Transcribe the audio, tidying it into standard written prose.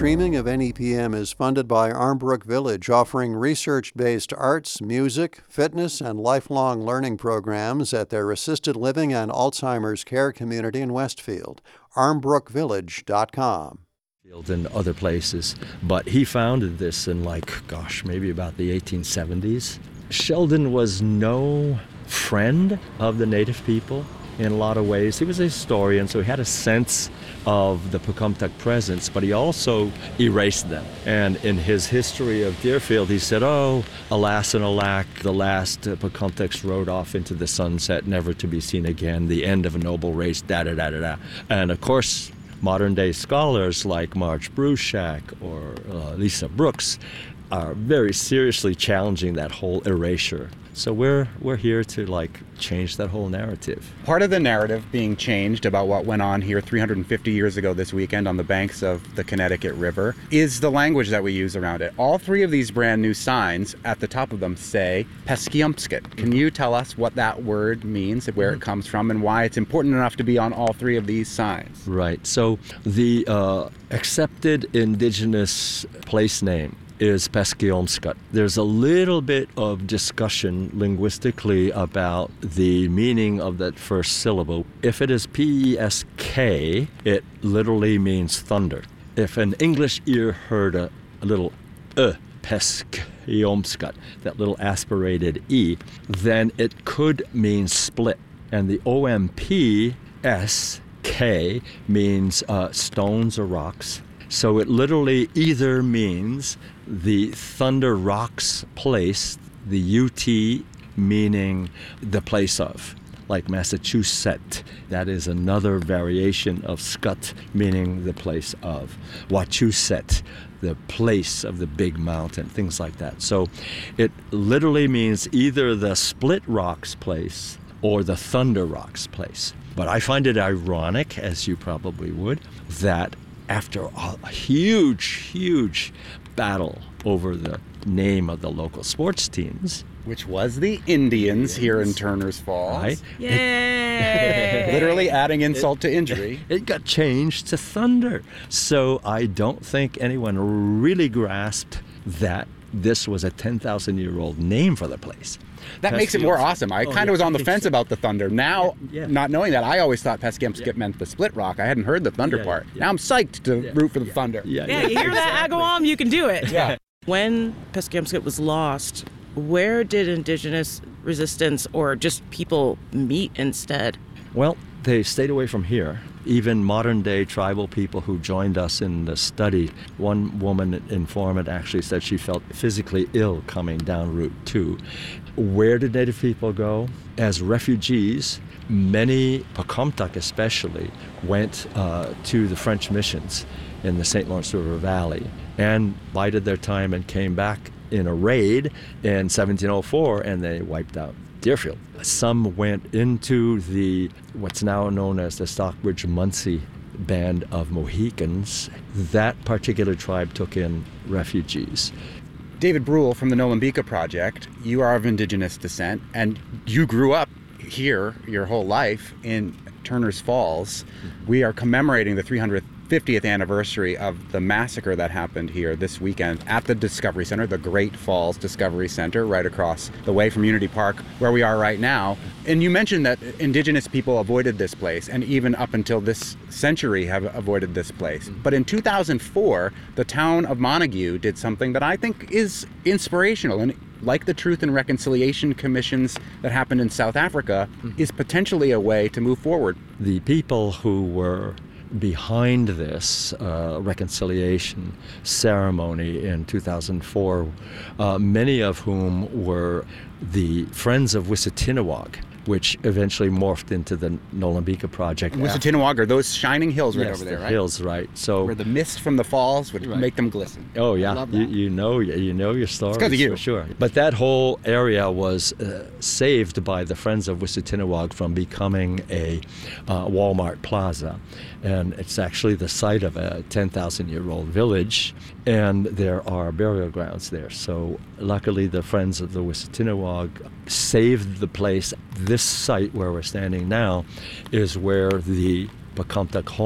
streaming of NEPM is funded by Armbrook Village, offering research-based arts, music, fitness, and lifelong learning programs at their assisted living and Alzheimer's care community in Westfield. armbrookvillage.com. And other places, but he founded this in maybe about the 1870s. Sheldon was no friend of the native people in a lot of ways. He was a historian, so he had a sense of the Pocumtuck presence, but he also erased them. And in his history of Deerfield, he said, "Oh, alas and alack, the last Pocumtucks rode off into the sunset, never to be seen again, the end of a noble race, da-da-da-da-da." And of course, modern-day scholars like Marge Bruchac or Lisa Brooks are very seriously challenging that whole erasure. So we're here to change that whole narrative. Part of the narrative being changed about what went on here 350 years ago this weekend on the banks of the Connecticut River is the language that we use around it. All three of these brand new signs at the top of them say Peskiumskit. Can you tell us what that word means, where it comes from, and why it's important enough to be on all three of these signs? Right. So the accepted indigenous place name is Peskiomskut. There's a little bit of discussion linguistically about the meaning of that first syllable. If it is P-E-S-K, it literally means thunder. If an English ear heard a little Peskiomskut, that little aspirated E, then it could mean split. And the O-M-P-S-K means stones or rocks. So it literally either means the Thunder Rocks place, the UT meaning the place of, like Massachusetts. That is another variation of Skut, meaning the place of. Wachusett, the place of the big mountain, things like that. So it literally means either the Split Rocks place or the Thunder Rocks place. But I find it ironic, as you probably would, that after a huge battle over the name of the local sports teams, which was the Indians here in Turner's Falls. Right? Yay! Literally adding insult to injury. It got changed to Thunder. So I don't think anyone really grasped that this was a 10,000-year-old name for the place. That makes it more awesome. I kind of was on the fence about the Thunder. Now, not knowing that, I always thought Peskiumskit meant the Split Rock. I hadn't heard the Thunder part. Now I'm psyched to root for the Thunder. Yeah, you hear that, Agawam? You can do it. Yeah. When Peskiumskit was lost, where did indigenous resistance or just people meet instead? Well, they stayed away from here. Even modern-day tribal people who joined us in the study, one woman informant actually said she felt physically ill coming down Route 2. Where did Native people go? As refugees, many, Pocumtuck especially, went to the French missions in the St. Lawrence River Valley and bided their time and came back in a raid in 1704, and they wiped out Deerfield. Some went into what's now known as the Stockbridge-Munsee band of Mohicans. That particular tribe took in refugees. David Brule from the Nolambika Project, you are of indigenous descent, and you grew up here your whole life in Turner's Falls. We are commemorating the 350th anniversary of the massacre that happened here this weekend at the Discovery Center, the Great Falls Discovery Center, right across the way from Unity Park, where we are right now. And you mentioned that indigenous people avoided this place, and even up until this century have avoided this place. But in 2004, the town of Montague did something that I think is inspirational, and like the Truth and Reconciliation Commissions that happened in South Africa, is potentially a way to move forward. The people who were behind this reconciliation ceremony in 2004, many of whom were the Friends of Wissatinawag, which eventually morphed into the Nolambika Project. Wissatinawag are those shining hills right over there, right? Hills, right. So where the mist from the falls would make them glisten. Oh yeah, I love that. you know your story. It's 'cause of you. For sure. But that whole area was saved by the Friends of Wissatinawag from becoming a Walmart plaza, and it's actually the site of a 10,000-year-old village, and there are burial grounds there. So luckily, the Friends of the Wissatinawag saved the place. This site where we're standing now is where the Pocumtuck home